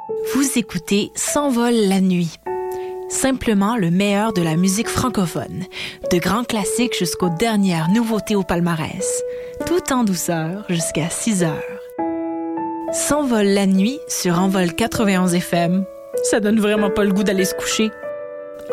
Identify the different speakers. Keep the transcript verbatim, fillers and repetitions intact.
Speaker 1: Vous écoutez S'envole la nuit. Simplement le meilleur de la musique francophone, de grands classiques jusqu'aux dernières nouveautés au palmarès, tout en douceur jusqu'à six heures. S'envole la nuit sur Envol quatre-vingt-onze F M. Ça donne vraiment pas le goût d'aller se coucher.